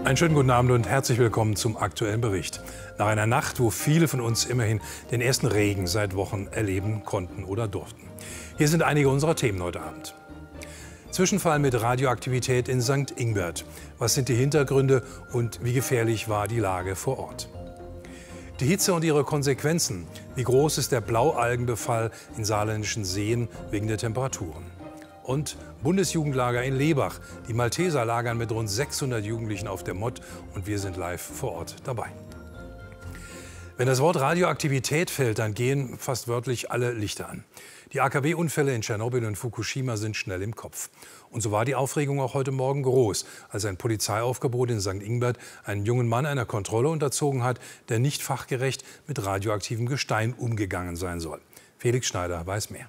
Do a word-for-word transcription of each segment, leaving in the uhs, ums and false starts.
Einen schönen guten Abend und herzlich willkommen zum aktuellen Bericht. Nach einer Nacht, wo viele von uns immerhin den ersten Regen seit Wochen erleben konnten oder durften. Hier sind einige unserer Themen heute Abend. Zwischenfall mit Radioaktivität in Sankt Ingbert. Was sind die Hintergründe und wie gefährlich war die Lage vor Ort? Die Hitze und ihre Konsequenzen. Wie groß ist der Blaualgenbefall in saarländischen Seen wegen der Temperaturen? Und Bundesjugendlager in Lebach. Die Malteser lagern mit rund sechshundert Jugendlichen auf der Mott und wir sind live vor Ort dabei. Wenn das Wort Radioaktivität fällt, dann gehen fast wörtlich alle Lichter an. Die A K W-Unfälle in Tschernobyl und Fukushima sind schnell im Kopf. Und so war die Aufregung auch heute Morgen groß, als ein Polizeiaufgebot in Sankt Ingbert einen jungen Mann einer Kontrolle unterzogen hat, der nicht fachgerecht mit radioaktivem Gestein umgegangen sein soll. Felix Schneider weiß mehr.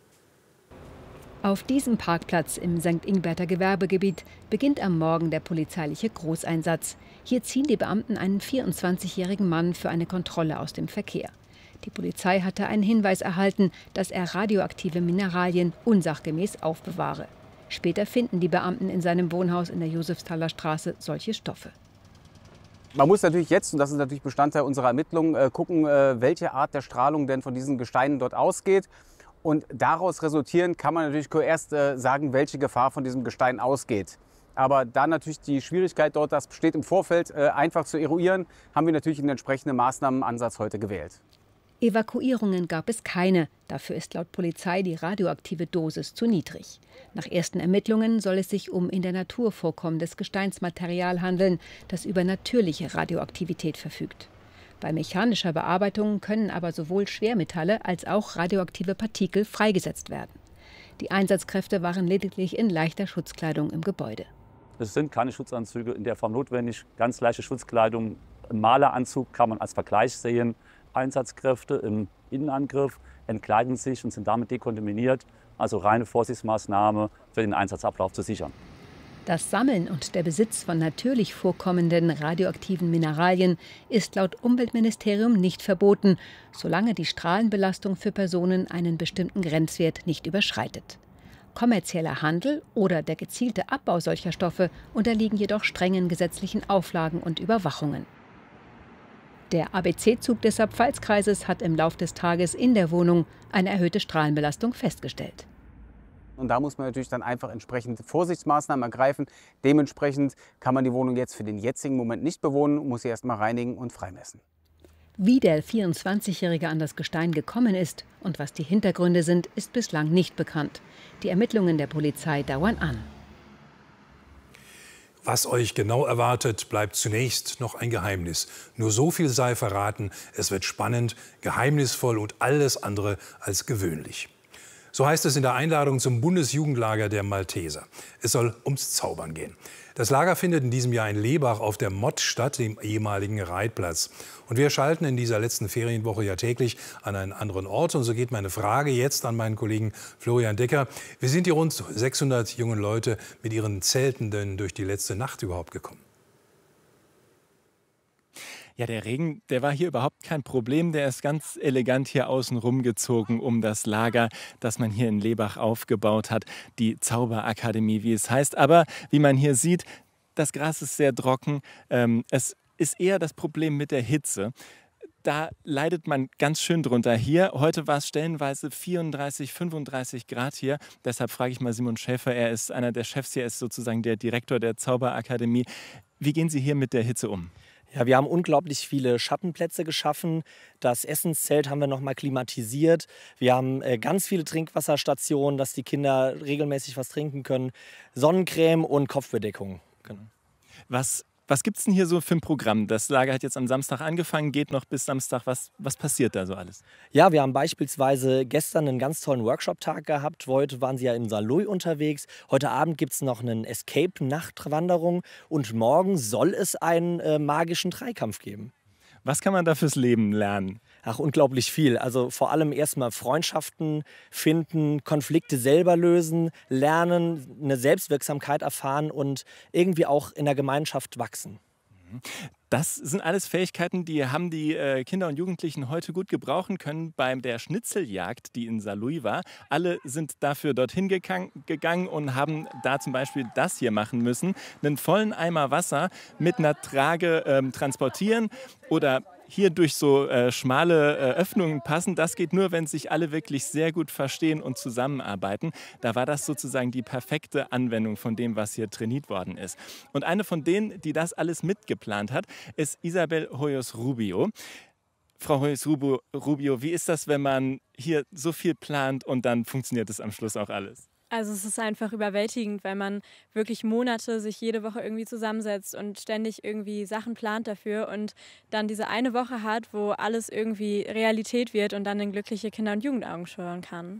Auf diesem Parkplatz im Sankt Ingberter Gewerbegebiet beginnt am Morgen der polizeiliche Großeinsatz. Hier ziehen die Beamten einen vierundzwanzigjährigen Mann für eine Kontrolle aus dem Verkehr. Die Polizei hatte einen Hinweis erhalten, dass er radioaktive Mineralien unsachgemäß aufbewahre. Später finden die Beamten in seinem Wohnhaus in der Josefsthaler Straße solche Stoffe. Man muss natürlich jetzt, und das ist natürlich Bestandteil unserer Ermittlungen, gucken, welche Art der Strahlung denn von diesen Gesteinen dort ausgeht. Und daraus resultierend kann man natürlich erst äh, sagen, welche Gefahr von diesem Gestein ausgeht. Aber da natürlich die Schwierigkeit dort, das besteht im Vorfeld, äh, einfach zu eruieren, haben wir natürlich einen entsprechenden Maßnahmenansatz heute gewählt. Evakuierungen gab es keine. Dafür ist laut Polizei die radioaktive Dosis zu niedrig. Nach ersten Ermittlungen soll es sich um in der Natur vorkommendes Gesteinsmaterial handeln, das über natürliche Radioaktivität verfügt. Bei mechanischer Bearbeitung können aber sowohl Schwermetalle als auch radioaktive Partikel freigesetzt werden. Die Einsatzkräfte waren lediglich in leichter Schutzkleidung im Gebäude. Es sind keine Schutzanzüge in der Form notwendig. Ganz leichte Schutzkleidung, ein Maleranzug kann man als Vergleich sehen. Einsatzkräfte im Innenangriff entkleiden sich und sind damit dekontaminiert. Also reine Vorsichtsmaßnahme für den Einsatzablauf zu sichern. Das Sammeln und der Besitz von natürlich vorkommenden radioaktiven Mineralien ist laut Umweltministerium nicht verboten, solange die Strahlenbelastung für Personen einen bestimmten Grenzwert nicht überschreitet. Kommerzieller Handel oder der gezielte Abbau solcher Stoffe unterliegen jedoch strengen gesetzlichen Auflagen und Überwachungen. Der A B C-Zug des Saarpfalz-Kreises hat im Lauf des Tages in der Wohnung eine erhöhte Strahlenbelastung festgestellt. Und da muss man natürlich dann einfach entsprechend Vorsichtsmaßnahmen ergreifen. Dementsprechend kann man die Wohnung jetzt für den jetzigen Moment nicht bewohnen, muss sie erst mal reinigen und freimessen. Wie der vierundzwanzigjährige an das Gestein gekommen ist und was die Hintergründe sind, ist bislang nicht bekannt. Die Ermittlungen der Polizei dauern an. Was euch genau erwartet, bleibt zunächst noch ein Geheimnis. Nur so viel sei verraten, es wird spannend, geheimnisvoll und alles andere als gewöhnlich. So heißt es in der Einladung zum Bundesjugendlager der Malteser. Es soll ums Zaubern gehen. Das Lager findet in diesem Jahr in Lebach auf der Mott statt, dem ehemaligen Reitplatz. Und wir schalten in dieser letzten Ferienwoche ja täglich an einen anderen Ort. Und so geht meine Frage jetzt an meinen Kollegen Florian Decker. Wie sind die rund sechshundert jungen Leute mit ihren Zelten denn durch die letzte Nacht überhaupt gekommen? Ja, der Regen, der war hier überhaupt kein Problem. Der ist ganz elegant hier außen rumgezogen um das Lager, das man hier in Lebach aufgebaut hat. Die Zauberakademie, wie es heißt. Aber wie man hier sieht, das Gras ist sehr trocken. Ähm, es ist eher das Problem mit der Hitze. Da leidet man ganz schön drunter. Hier, heute war es stellenweise vierunddreißig, fünfunddreißig Grad hier. Deshalb frage ich mal Simon Schäfer, er ist einer der Chefs hier, er ist sozusagen der Direktor der Zauberakademie. Wie gehen Sie hier mit der Hitze um? Ja, wir haben unglaublich viele Schattenplätze geschaffen. Das Essenszelt haben wir noch mal klimatisiert. Wir haben äh, ganz viele Trinkwasserstationen, dass die Kinder regelmäßig was trinken können. Sonnencreme und Kopfbedeckung. Genau. Was, was gibt es denn hier so für ein Programm? Das Lager hat jetzt am Samstag angefangen, geht noch bis Samstag. Was, was passiert da so alles? Ja, wir haben beispielsweise gestern einen ganz tollen Workshop-Tag gehabt. Heute waren Sie ja in Saarlouis unterwegs. Heute Abend gibt es noch einen Escape-Nachtwanderung. Und morgen soll es einen äh, magischen Dreikampf geben. Was kann man da fürs Leben lernen? Ach, unglaublich viel. Also vor allem erstmal Freundschaften finden, Konflikte selber lösen, lernen, eine Selbstwirksamkeit erfahren und irgendwie auch in der Gemeinschaft wachsen. Das sind alles Fähigkeiten, die haben die äh, Kinder und Jugendlichen heute gut gebrauchen können bei der Schnitzeljagd, die in Saarlouis war. Alle sind dafür dorthin gegangen und haben da zum Beispiel das hier machen müssen. Einen vollen Eimer Wasser mit einer Trage ähm, transportieren oder hier durch so äh, schmale äh, Öffnungen passen. Das geht nur, wenn sich alle wirklich sehr gut verstehen und zusammenarbeiten. Da war das sozusagen die perfekte Anwendung von dem, was hier trainiert worden ist. Und eine von denen, die das alles mitgeplant hat, ist Isabel Hoyos Rubio. Frau Hoyos Rubio, wie ist das, wenn man hier so viel plant und dann funktioniert es am Schluss auch alles? Also es ist einfach überwältigend, weil man wirklich Monate sich jede Woche irgendwie zusammensetzt und ständig irgendwie Sachen plant dafür und dann diese eine Woche hat, wo alles irgendwie Realität wird und dann in glückliche Kinder- und Jugendaugen schauen kann.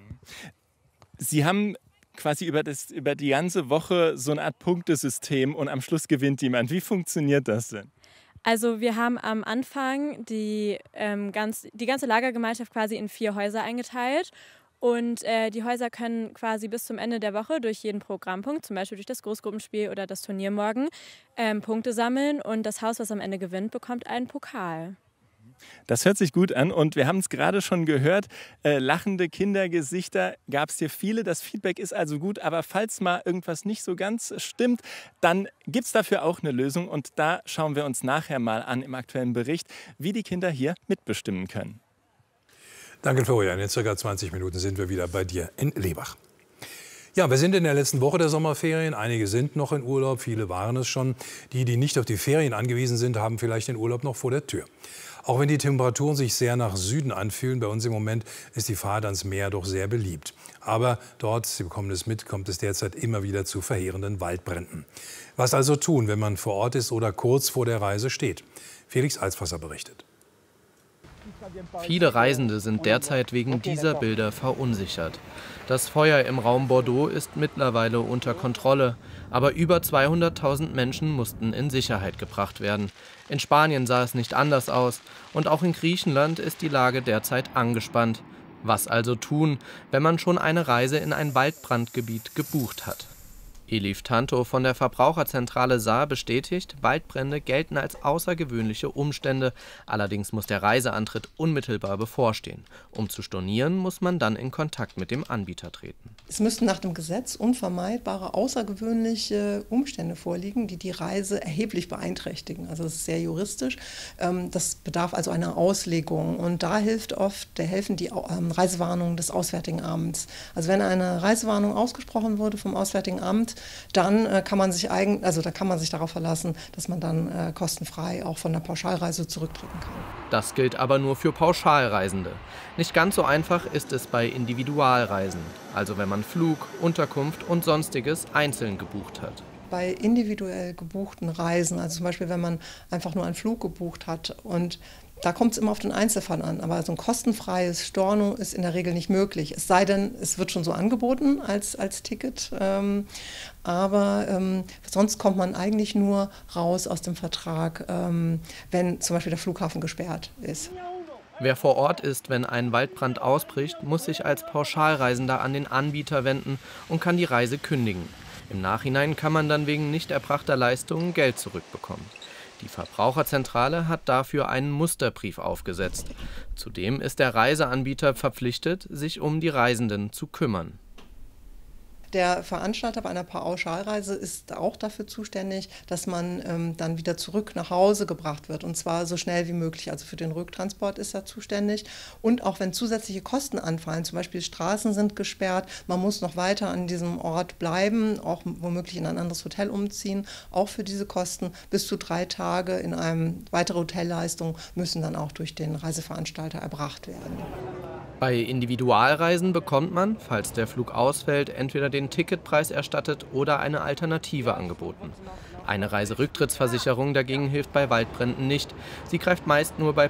Sie haben quasi über, das, über die ganze Woche so eine Art Punktesystem und am Schluss gewinnt jemand. Wie funktioniert das denn? Also wir haben am Anfang die, ähm, ganz, die ganze Lagergemeinschaft quasi in vier Häuser eingeteilt. Und äh, die Häuser können quasi bis zum Ende der Woche durch jeden Programmpunkt, zum Beispiel durch das Großgruppenspiel oder das Turnier morgen, ähm, Punkte sammeln. Und das Haus, was am Ende gewinnt, bekommt einen Pokal. Das hört sich gut an und wir haben es gerade schon gehört, äh, lachende Kindergesichter gab es hier viele. Das Feedback ist also gut, aber falls mal irgendwas nicht so ganz stimmt, dann gibt es dafür auch eine Lösung und da schauen wir uns nachher mal an im aktuellen Bericht, wie die Kinder hier mitbestimmen können. Danke, Florian. In circa zwanzig Minuten sind wir wieder bei dir in Lebach. Ja, wir sind in der letzten Woche der Sommerferien. Einige sind noch in Urlaub, viele waren es schon. Die, die nicht auf die Ferien angewiesen sind, haben vielleicht den Urlaub noch vor der Tür. Auch wenn die Temperaturen sich sehr nach Süden anfühlen, bei uns im Moment ist die Fahrt ans Meer doch sehr beliebt. Aber dort, Sie bekommen es mit, kommt es derzeit immer wieder zu verheerenden Waldbränden. Was also tun, wenn man vor Ort ist oder kurz vor der Reise steht? Felix Alsfasser berichtet. Viele Reisende sind derzeit wegen dieser Bilder verunsichert. Das Feuer im Raum Bordeaux ist mittlerweile unter Kontrolle, aber über zweihunderttausend Menschen mussten in Sicherheit gebracht werden. In Spanien sah es nicht anders aus und auch in Griechenland ist die Lage derzeit angespannt. Was also tun, wenn man schon eine Reise in ein Waldbrandgebiet gebucht hat? Elif Tanto von der Verbraucherzentrale Saar bestätigt, Waldbrände gelten als außergewöhnliche Umstände. Allerdings muss der Reiseantritt unmittelbar bevorstehen. Um zu stornieren, muss man dann in Kontakt mit dem Anbieter treten. Es müssten nach dem Gesetz unvermeidbare, außergewöhnliche Umstände vorliegen, die die Reise erheblich beeinträchtigen. Also das ist sehr juristisch. Das bedarf also einer Auslegung. Und da hilft oft, da helfen die Reisewarnungen des Auswärtigen Amts. Also wenn eine Reisewarnung ausgesprochen wurde vom Auswärtigen Amt, dann äh, kann man sich eigen, also da kann man sich darauf verlassen, dass man dann äh, kostenfrei auch von der Pauschalreise zurücktreten kann. Das gilt aber nur für Pauschalreisende. Nicht ganz so einfach ist es bei Individualreisen, also wenn man Flug, Unterkunft und Sonstiges einzeln gebucht hat. Bei individuell gebuchten Reisen, also zum Beispiel wenn man einfach nur einen Flug gebucht hat und da kommt es immer auf den Einzelfall an, aber so ein kostenfreies Storno ist in der Regel nicht möglich. Es sei denn, es wird schon so angeboten als, als Ticket, ähm, aber ähm, sonst kommt man eigentlich nur raus aus dem Vertrag, ähm, wenn zum Beispiel der Flughafen gesperrt ist. Wer vor Ort ist, wenn ein Waldbrand ausbricht, muss sich als Pauschalreisender an den Anbieter wenden und kann die Reise kündigen. Im Nachhinein kann man dann wegen nicht erbrachter Leistungen Geld zurückbekommen. Die Verbraucherzentrale hat dafür einen Musterbrief aufgesetzt. Zudem ist der Reiseanbieter verpflichtet, sich um die Reisenden zu kümmern. Der Veranstalter bei einer Pauschalreise ist auch dafür zuständig, dass man ähm, dann wieder zurück nach Hause gebracht wird, und zwar so schnell wie möglich. Also für den Rücktransport ist er zuständig. Und auch wenn zusätzliche Kosten anfallen, zum Beispiel Straßen sind gesperrt, man muss noch weiter an diesem Ort bleiben, auch womöglich in ein anderes Hotel umziehen, auch für diese Kosten bis zu drei Tage in einem weitere Hotelleistung müssen dann auch durch den Reiseveranstalter erbracht werden. Bei Individualreisen bekommt man, falls der Flug ausfällt, entweder den Ticketpreis erstattet oder eine Alternative angeboten. Eine Reiserücktrittsversicherung dagegen hilft bei Waldbränden nicht. Sie greift meist nur bei